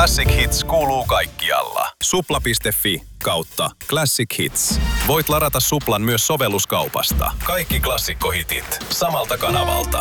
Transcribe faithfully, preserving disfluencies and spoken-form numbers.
Classic Hits kuuluu kaikkialla. Supla piste fi kautta Classic Hits. Voit ladata Suplan myös sovelluskaupasta. Kaikki klassikkohitit samalta kanavalta.